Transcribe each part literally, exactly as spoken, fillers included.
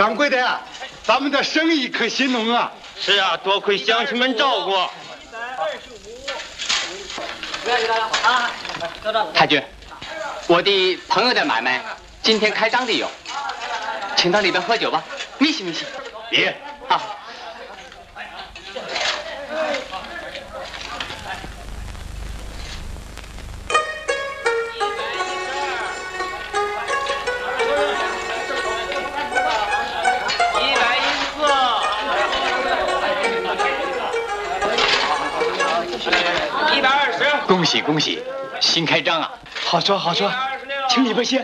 掌柜的，咱们的生意可兴隆啊！ 是啊，多亏乡亲们照顾。 太君，我的朋友的买卖今天开张的有，请到里边喝酒吧，密西密西。 别啊。 恭喜恭喜，新开张啊！ 好说好说，请里边歇。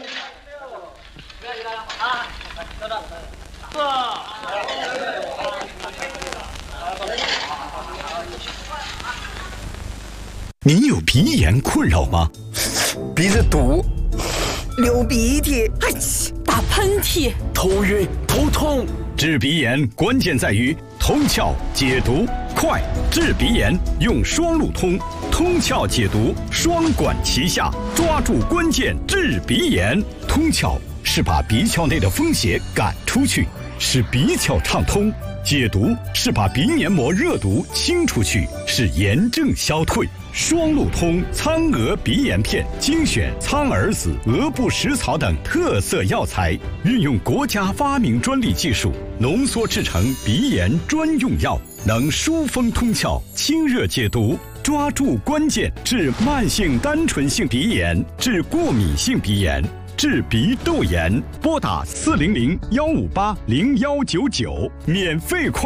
你有鼻炎困扰吗？ 鼻子堵， 流鼻涕， 哎，打喷嚏， 头晕头痛。 治鼻炎关键在于通窍解毒快，治鼻炎用双路通，通窍解毒双管齐下，抓住关键治鼻炎。通窍是把鼻窍内的风邪赶出去，使鼻窍畅通；解毒是把鼻黏膜热毒清出去，使炎症消退。双路通苍蛾鼻炎片精选苍耳子、鹅不食草等特色药材，运用国家发明专利技术浓缩制成鼻炎专用药，能疏风通窍、清热解毒，抓住关键治慢性单纯性鼻炎、治过敏性鼻炎、治鼻窦炎。拨打四零零幺五八零幺九九，免费快。